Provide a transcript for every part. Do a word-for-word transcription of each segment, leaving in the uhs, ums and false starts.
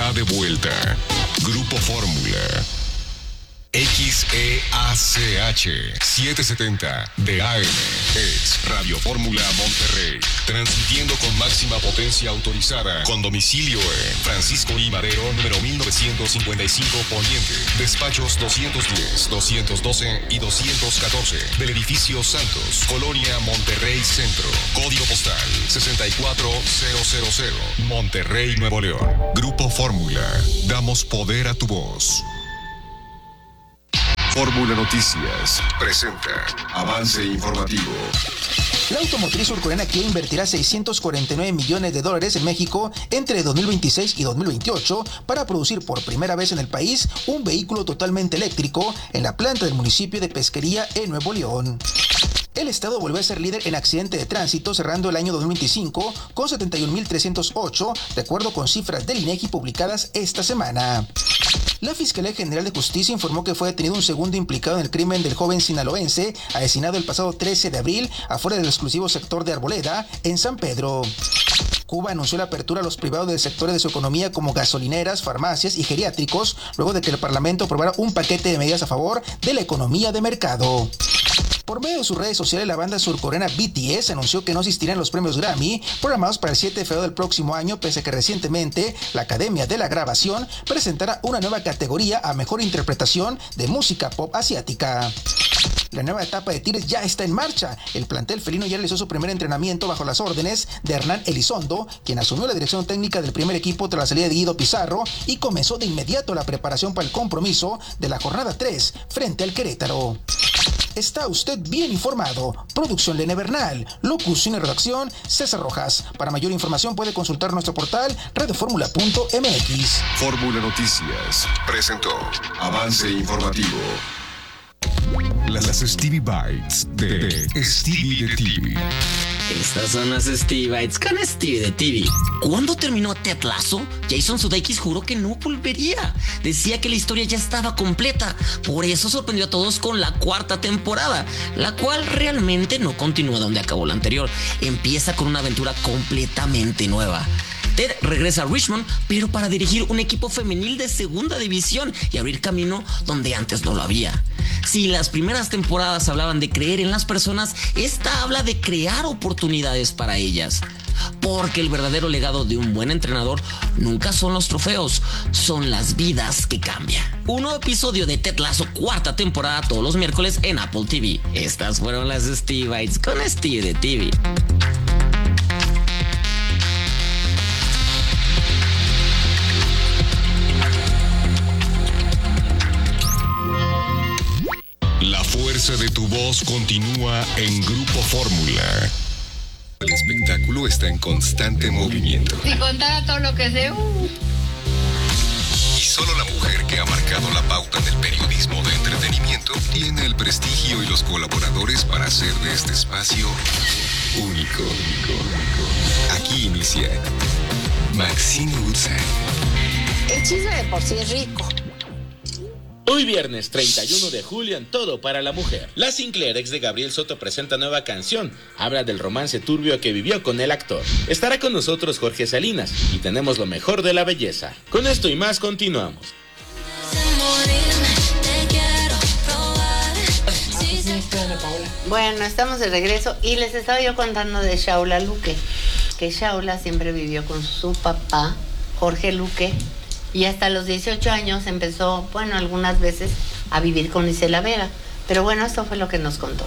está de vuelta. Grupo Fórmula. X E A C H setecientos setenta de A M es Radio Fórmula Monterrey, transmitiendo con máxima potencia autorizada, con domicilio en Francisco I. Madero, número mil novecientos cincuenta y cinco Poniente, despachos doscientos diez, doscientos doce y doscientos catorce del edificio Santos, Colonia Monterrey Centro, código postal sesenta y cuatro mil, Monterrey, Nuevo León. Grupo Fórmula, damos poder a tu voz. Fórmula Noticias presenta avance informativo. La automotriz surcoreana Kia invertirá seiscientos cuarenta y nueve millones de dólares en México entre dos mil veintiséis y dos mil veintiocho para producir por primera vez en el país un vehículo totalmente eléctrico en la planta del municipio de Pesquería en Nuevo León. El estado volvió a ser líder en accidente de tránsito cerrando el año dos mil veinticinco con setenta y un mil trescientos ocho, de acuerdo con cifras del INEGI publicadas esta semana. La Fiscalía General de Justicia informó que fue detenido un segundo implicado en el crimen del joven sinaloense asesinado el pasado trece de abril afuera del exclusivo sector de Arboleda, en San Pedro. Cuba anunció la apertura a los privados del sector de su economía como gasolineras, farmacias y geriátricos, luego de que el Parlamento aprobara un paquete de medidas a favor de la economía de mercado. Por medio de sus redes sociales, la banda surcoreana B T S anunció que no asistirá en los premios Grammy programados para el siete de febrero del próximo año, pese a que recientemente la Academia de la Grabación presentará una nueva categoría a mejor interpretación de música pop asiática. La nueva etapa de Tigres ya está en marcha. El plantel felino ya realizó su primer entrenamiento bajo las órdenes de Hernán Elizondo, quien asumió la dirección técnica del primer equipo tras la salida de Guido Pizarro y comenzó de inmediato la preparación para el compromiso de la jornada tres frente al Querétaro. Está usted bien informado. Producción Lene Bernal. Locución y redacción César Rojas. Para mayor información puede consultar nuestro portal radioformula punto m x. Fórmula Noticias presentó avance informativo. Las Stevie Bites de Stevie de T V. Estas son las Stevie Bites con Stevie de T V. ¿Cuándo terminó Ted Lasso? Jason Sudeikis juró que no volvería. Decía que la historia ya estaba completa. Por eso sorprendió a todos con la cuarta temporada, la cual realmente no continúa donde acabó la anterior. Empieza con una aventura completamente nueva. Ted regresa a Richmond, pero para dirigir un equipo femenil de segunda división y abrir camino donde antes no lo había. Si las primeras temporadas hablaban de creer en las personas, esta habla de crear oportunidades para ellas. Porque el verdadero legado de un buen entrenador nunca son los trofeos, son las vidas que cambian. Un nuevo episodio de Ted Lasso, cuarta temporada, todos los miércoles en Apple T V. Estas fueron las Stevie Bites con Stevie de T V. La fuerza de tu voz continúa en Grupo Fórmula. El espectáculo está en constante movimiento. Si contara todo lo que sé... Uh. Y solo la mujer que ha marcado la pauta del periodismo de entretenimiento tiene el prestigio y los colaboradores para hacer de este espacio único. Aquí inicia Maxine Woodside. El chisme de por sí es rico. Hoy viernes treinta y uno de julio en Todo para la Mujer. La Sinclair, ex de Gabriel Soto, presenta nueva canción. Habla del romance turbio que vivió con el actor. Estará con nosotros Jorge Salinas y tenemos lo mejor de la belleza. Con esto y más continuamos. Bueno, estamos de regreso y les estaba yo contando de Shaula Luque, que Shaula siempre vivió con su papá, Jorge Luque, y hasta los dieciocho años empezó, bueno, algunas veces a vivir con Isela Vega. Pero bueno, esto fue lo que nos contó.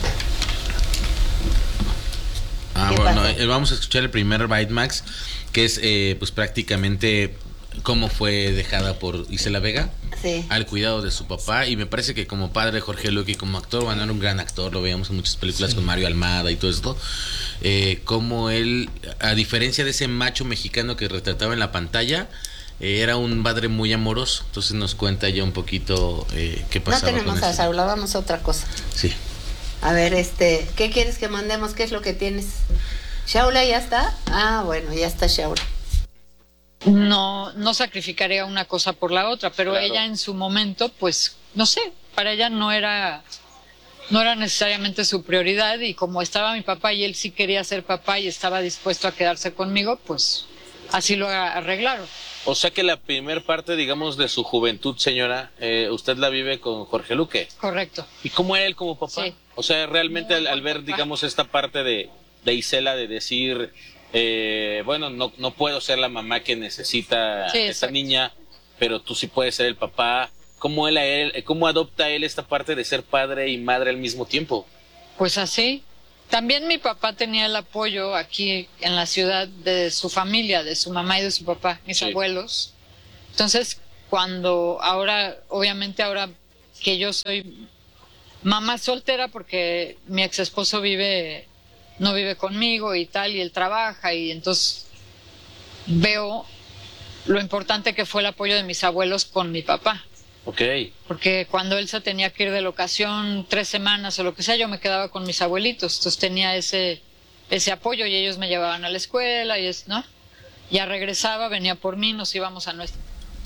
Ah, bueno, eh, vamos a escuchar el primer Bite Max, que es eh, pues prácticamente cómo fue dejada por Isela Vega. Sí. Al cuidado de su papá, y me parece que como padre Jorge Luque, como actor, bueno, era un gran actor, lo veíamos en muchas películas, sí, con Mario Almada y todo esto, eh, como él, a diferencia de ese macho mexicano que retrataba en la pantalla, eh, era un padre muy amoroso. Entonces nos cuenta ya un poquito eh, qué pasaba. No tenemos a Shaula, vamos a otra cosa. Sí. A ver, este, ¿qué quieres que mandemos? ¿Qué es lo que tienes? ¿Shaula ya está? Ah, bueno, ya está Shaula. No, no sacrificaría una cosa por la otra, pero claro, ella en su momento, pues, no sé, para ella no era, no era necesariamente su prioridad, y como estaba mi papá y él sí quería ser papá y estaba dispuesto a quedarse conmigo, pues así lo arreglaron. O sea que la primer parte, digamos, de su juventud, señora, eh, usted la vive con Jorge Luque. Correcto. ¿Y cómo era él como papá? Sí. O sea, realmente al, al ver, digamos, esta parte de, de Isela de decir, eh, bueno, no, no puedo ser la mamá que necesita Sí, esta exacto. niña, pero tú sí puedes ser el papá. ¿Cómo, él, a él, ¿Cómo adopta él esta parte de ser padre y madre al mismo tiempo? Pues así. También mi papá tenía el apoyo aquí en la ciudad de su familia, de su mamá y de su papá, mis Sí. abuelos. Entonces, cuando ahora, obviamente ahora que yo soy mamá soltera porque mi ex esposo vive, no vive conmigo y tal, y él trabaja, y entonces veo lo importante que fue el apoyo de mis abuelos con mi papá. Ok. Porque cuando él se tenía que ir de locación tres semanas o lo que sea, yo me quedaba con mis abuelitos. Entonces tenía ese, ese apoyo y ellos me llevaban a la escuela y es, ¿no? Ya regresaba, venía por mí, nos íbamos a nuestra...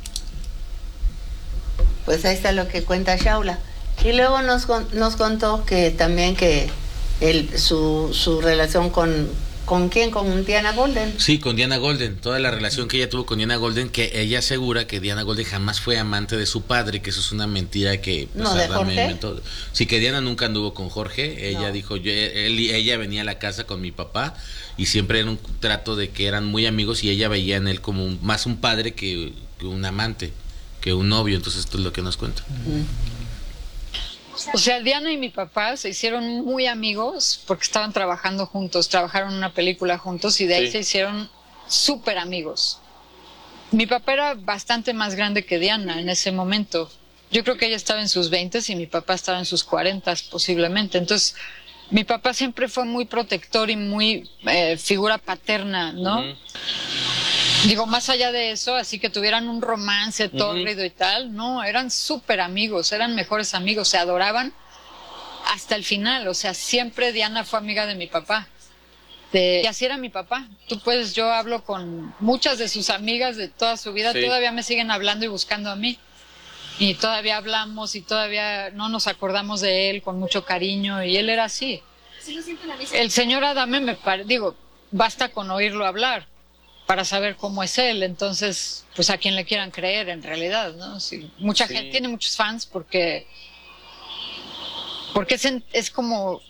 Pues ahí está lo que cuenta Shaula. Y luego nos, con- nos contó que también que el, su, su relación con... ¿Con quién? Con Diana Golden. Sí, con Diana Golden, toda la relación que ella tuvo con Diana Golden, que ella asegura que Diana Golden jamás fue amante de su padre, que eso es una mentira que pues, No, ¿de Adame Jorge? inventó. Sí, que Diana nunca anduvo con Jorge, ella No. dijo, yo, él, y ella venía a la casa con mi papá y siempre era un trato de que eran muy amigos y ella veía en él como un- más un padre que, que un amante, que un novio, entonces esto es lo que nos cuenta. O sea, Diana y mi papá se hicieron muy amigos porque estaban trabajando juntos, trabajaron en una película juntos y de ahí Sí. se hicieron súper amigos. Mi papá era bastante más grande que Diana en ese momento. Yo creo que ella estaba en sus veintes y mi papá estaba en sus cuarentas posiblemente. Entonces, mi papá siempre fue muy protector y muy eh, figura paterna, ¿no? Ujú. Digo, más allá de eso, así que tuvieran un romance tórrido y tal, no, eran súper amigos, eran mejores amigos, se adoraban hasta el final, o sea, siempre Diana fue amiga de mi papá. De- y así era mi papá. Tú puedes, yo hablo con muchas de sus amigas de toda su vida, Sí. todavía me siguen hablando y buscando a mí. Y todavía hablamos y todavía no nos acordamos de él con mucho cariño y él era así. El señor Adame me parece, digo, basta con oírlo hablar para saber cómo es él, entonces, pues a quien le quieran creer en realidad, ¿no? Sí, mucha Sí. gente tiene muchos fans porque porque es, en- es como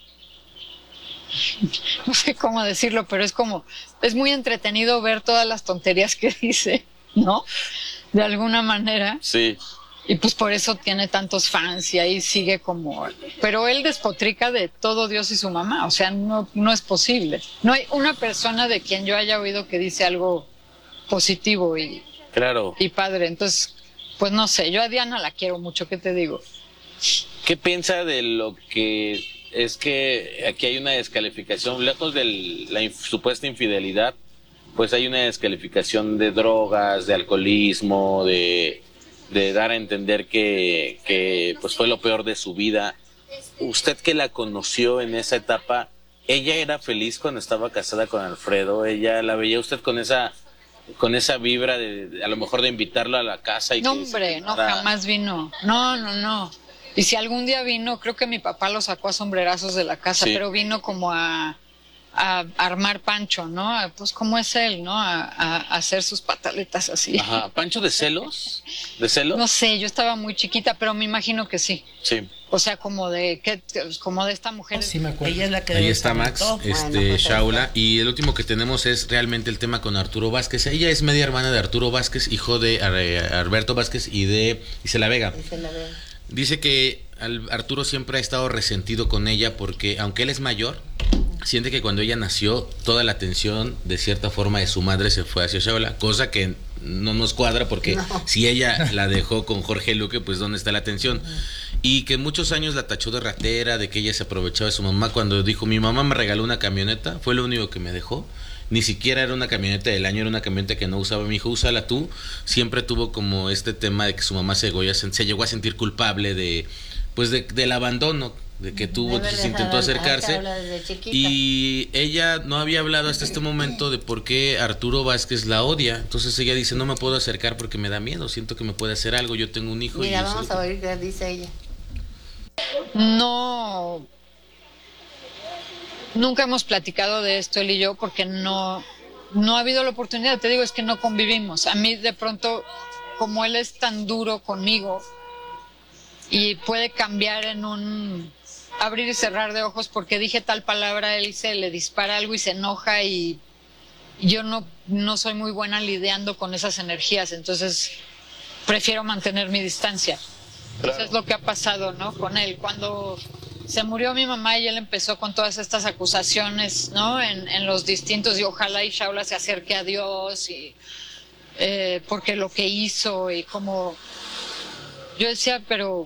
no sé cómo decirlo, pero es como es muy entretenido ver todas las tonterías que dice, ¿no? De alguna manera. Sí. Y pues por eso tiene tantos fans y ahí sigue como... Pero él despotrica de todo Dios y su mamá, o sea, no, no es posible. No hay una persona de quien yo haya oído que dice algo positivo y, Claro. y padre. Entonces, pues no sé, yo a Diana la quiero mucho, ¿qué te digo? ¿Qué piensa de lo que es que aquí hay una descalificación, lejos de la inf- supuesta infidelidad, pues hay una descalificación de drogas, de alcoholismo, de, de dar a entender que, que pues fue lo peor de su vida? Usted que la conoció en esa etapa, ¿ella era feliz cuando estaba casada con Alfredo? ¿Ella la veía usted con esa con esa vibra de, de a lo mejor de invitarlo a la casa y No, que hombre, se no, quedara- jamás vino. No, no, no. Y si algún día vino, creo que mi papá lo sacó a sombrerazos de la casa, Sí. pero vino como a, a armar Pancho, ¿no? A, pues como es él, ¿no? A, a- a hacer sus pataletas así. Ajá, ¿Pancho de celos? ¿De celos? No sé, yo estaba muy chiquita, pero me imagino que sí. Sí. O sea, como de que, como de esta mujer. Sí me acuerdo. Ella es la que Ahí está Max, desconectó. este, Bueno, pues ahí Shaula, está. y el último que tenemos es realmente el tema con Arturo Vázquez. Ella es media hermana de Arturo Vázquez, hijo de Ar- Alberto Vázquez y de Isela Vega. Ahí se la ve. Dice que al- Arturo siempre ha estado resentido con ella porque aunque él es mayor, siente que cuando ella nació toda la atención de cierta forma de su madre se fue hacia Shaula, cosa que no nos cuadra porque No. si ella la dejó con Jorge Luque, pues ¿dónde está la atención? Y que muchos años la tachó de ratera, de que ella se aprovechaba de su mamá cuando dijo, mi mamá me regaló una camioneta, fue lo único que me dejó. Ni siquiera era una camioneta del año, era una camioneta que no usaba mi hijo, úsala tú. Siempre tuvo como este tema de que su mamá se llegó a, se llegó a sentir culpable de, pues de, del abandono, de que tuvo, De haber entonces intentó dejado a acercarse. Shaula desde chiquita. Y ella no había hablado hasta este momento de por qué Arturo Vázquez la odia. Entonces ella dice, no me puedo acercar porque me da miedo, siento que me puede hacer algo, yo tengo un hijo. Mira, y vamos eso- a oír qué dice ella. No. Nunca hemos platicado de esto él y yo porque no, no ha habido la oportunidad, te digo, es que no convivimos. A mí de pronto, como él es tan duro conmigo y puede cambiar en un abrir y cerrar de ojos porque dije tal palabra, él se le dispara algo y se enoja y yo no, no soy muy buena lidiando con esas energías, entonces prefiero mantener mi distancia. Claro. Eso es lo que ha pasado, ¿no? Con él. Cuando se murió mi mamá y él empezó con todas estas acusaciones, ¿no? En, en los distintos, y ojalá y Shaula se acerque a Dios, y eh, porque lo que hizo y como... Yo decía, pero...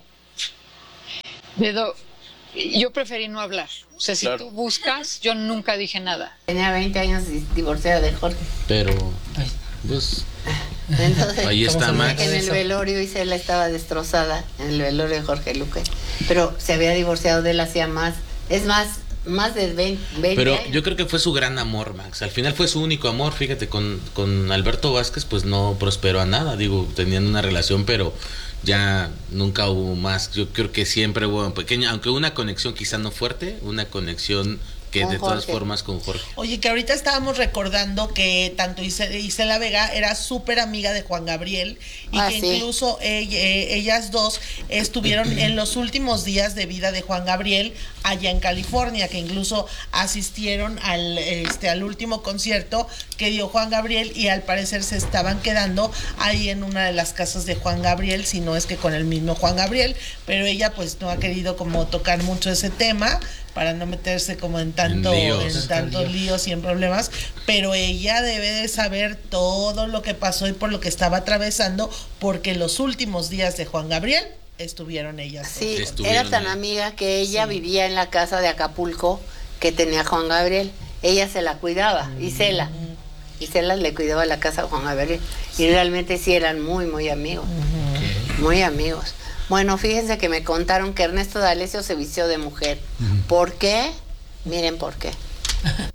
Bedo, yo preferí no hablar. O sea, si claro. tú buscas, yo nunca dije nada. Tenía veinte años divorciada de Jorge. Pero, pues... Entonces, ahí está Max. En el velorio Isela estaba destrozada, en el velorio de Jorge Luque. Pero se había divorciado de él hacía más, es más, más de veinte, veinte Pero años. Yo creo que fue su gran amor, Max. Al final fue su único amor. Fíjate, con, con Alberto Vázquez pues no prosperó a nada. Digo, tenían una relación, pero ya nunca hubo más. Yo creo que siempre hubo pequeña, aunque una conexión quizá no fuerte, una conexión que de todas formas con Jorge. Oye, que ahorita estábamos recordando que tanto Isela Vega era súper amiga de Juan Gabriel y ah, que sí. incluso ella, eh, ellas dos estuvieron en los últimos días de vida de Juan Gabriel allá en California, que incluso asistieron al, este, al último concierto que dio Juan Gabriel y al parecer se estaban quedando ahí en una de las casas de Juan Gabriel, si no es que con el mismo Juan Gabriel, pero ella pues no ha querido como tocar mucho ese tema para no meterse como en tanto en, líos. en tantos líos y en problemas, pero ella debe de saber todo lo que pasó y por lo que estaba atravesando, porque los últimos días de Juan Gabriel estuvieron ellas. Sí, estuvieron era tan ahí. amiga que ella Sí. vivía en la casa de Acapulco que tenía Juan Gabriel. Ella se la cuidaba, mm. Isela. Isela le cuidaba la casa a Juan Gabriel. Y realmente sí eran muy, muy amigos. Mm. Muy amigos. Bueno, fíjense que me contaron que Ernesto D'Alessio se vistió de mujer. ¿Por qué? Miren por qué.